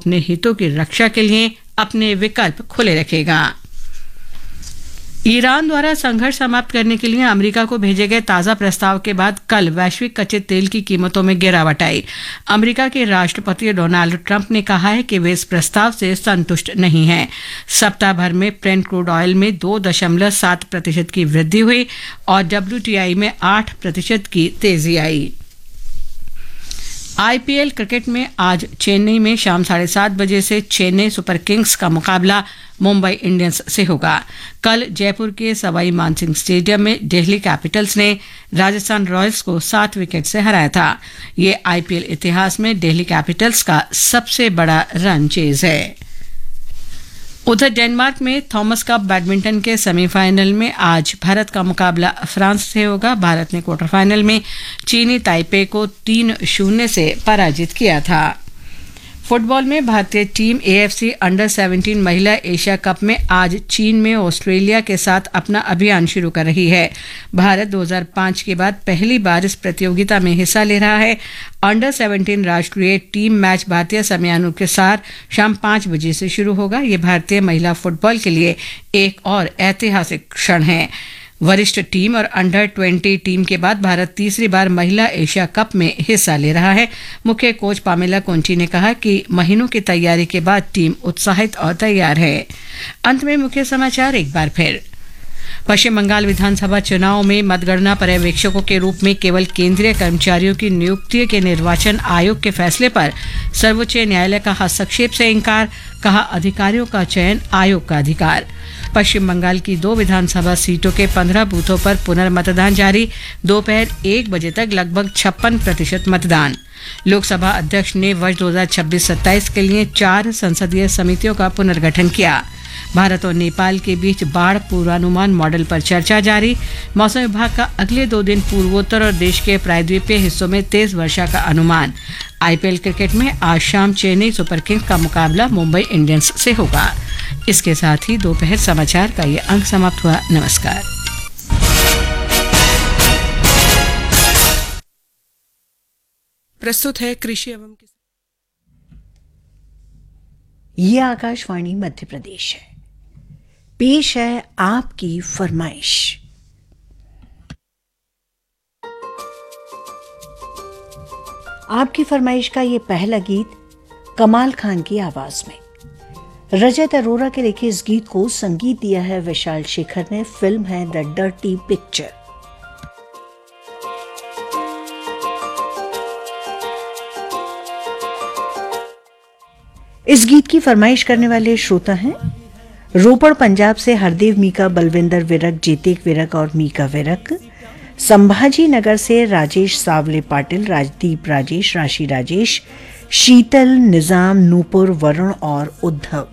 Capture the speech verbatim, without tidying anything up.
अपने हितों की रक्षा के लिए अपने विकल्प खुले रखेगा। ईरान द्वारा संघर्ष समाप्त करने के लिए अमेरिका को भेजे गए ताजा प्रस्ताव के बाद कल वैश्विक कच्चे तेल की कीमतों में गिरावट आई। अमेरिका के राष्ट्रपति डोनाल्ड ट्रंप ने कहा है कि वे इस प्रस्ताव से संतुष्ट नहीं हैं। सप्ताह भर में ब्रेंट क्रूड ऑयल में दो दशमलव सात प्रतिशत की वृद्धि हुई और डब्ल्यूटीआई में आठ प्रतिशत की तेजी आई। आईपीएल क्रिकेट में आज चेन्नई में शाम साढ़े सात बजे से चेन्नई सुपर किंग्स का मुकाबला मुंबई इंडियंस से होगा। कल जयपुर के सवाई मानसिंह स्टेडियम में दिल्ली कैपिटल्स ने राजस्थान रॉयल्स को सात विकेट से हराया था। ये आईपीएल इतिहास में दिल्ली कैपिटल्स का सबसे बड़ा रन चेज है। उधर डेनमार्क में थॉमस कप बैडमिंटन के सेमीफाइनल में आज भारत का मुकाबला फ्रांस से होगा। भारत ने क्वार्टर फाइनल में चीनी ताइपे को तीन शून्य से पराजित किया था। फुटबॉल में भारतीय टीम एएफसी अंडर सत्रह महिला एशिया कप में आज चीन में ऑस्ट्रेलिया के साथ अपना अभियान शुरू कर रही है। भारत दो हज़ार पाँच के बाद पहली बार इस प्रतियोगिता में हिस्सा ले रहा है। अंडर सत्रह राष्ट्रीय टीम मैच भारतीय समयानुसार शाम पाँच बजे से शुरू होगा। ये भारतीय महिला फुटबॉल के लिए एक और ऐतिहासिक क्षण है। वरिष्ठ टीम और अंडर बीस टीम के बाद भारत तीसरी बार महिला एशिया कप में हिस्सा ले रहा है। मुख्य कोच पामेला कोंची ने कहा कि महीनों की तैयारी के बाद टीम उत्साहित और तैयार है। अंत में मुख्य समाचार एक बार फिर। पश्चिम बंगाल विधानसभा चुनाव में मतगणना पर्यवेक्षकों के रूप में केवल केंद्रीय कर्मचारियों की नियुक्ति के निर्वाचन आयोग के फैसले पर सर्वोच्च न्यायालय का हस्तक्षेप से इंकार, कहा अधिकारियों का चयन आयोग का अधिकार। पश्चिम बंगाल की दो विधानसभा सीटों के पंद्रह बूथों पर पुनर्मतदान जारी, दोपहर एक बजे तक लगभग छप्पन प्रतिशत मतदान। लोकसभा अध्यक्ष ने वर्ष दो हज़ार छब्बीस सत्ताईस के लिए चार संसदीय समितियों का पुनर्गठन किया। भारत और नेपाल के बीच बाढ़ पूर्वानुमान मॉडल पर चर्चा जारी। मौसम विभाग का अगले दो दिन पूर्वोत्तर और देश के प्रायद्वीपीय हिस्सों में तेज वर्षा का अनुमान। आईपीएल क्रिकेट में आज शाम चेन्नई सुपर किंग्स का मुकाबला मुंबई इंडियंस से होगा। इसके साथ ही दोपहर समाचार का ये अंक समाप्त हुआ। नमस्कार। प्रस्तुत है कृषि एवं ये आकाशवाणी मध्य प्रदेश है। पेश है आपकी फरमाइश। आपकी फरमाइश का ये पहला गीत कमाल खान की आवाज में। रजत अरोरा के लिखे इस गीत को संगीत दिया है विशाल शेखर ने। फिल्म है द डर्टी पिक्चर। इस गीत की फरमाइश करने वाले श्रोता हैं रोपड़ पंजाब से हरदेव मीका, बलविंदर विरक, जेतेक विरक और मीका विरक। संभाजी नगर से राजेश सावले पाटिल, राजदीप राजेश, राशि राजेश, शीतल, निजाम, नूपुर, वरुण और उद्धव।